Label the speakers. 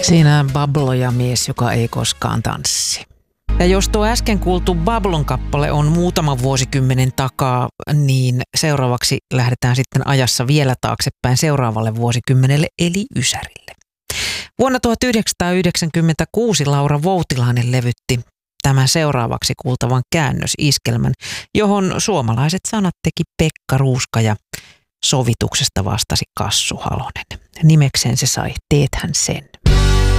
Speaker 1: Siinä Bablo ja mies, joka ei koskaan tanssi. Ja jos tuo äsken kuultu Bablon kappale on muutaman vuosikymmenen takaa, niin seuraavaksi lähdetään sitten ajassa vielä taaksepäin seuraavalle vuosikymmenelle eli Ysärille. Vuonna 1996 Laura Voutilainen levytti tämän seuraavaksi kuultavan käännösiskelmän, johon suomalaiset sanat teki Pekka Ruuska ja sovituksesta vastasi Kassu Halonen. Nimekseen se sai Teethän sen.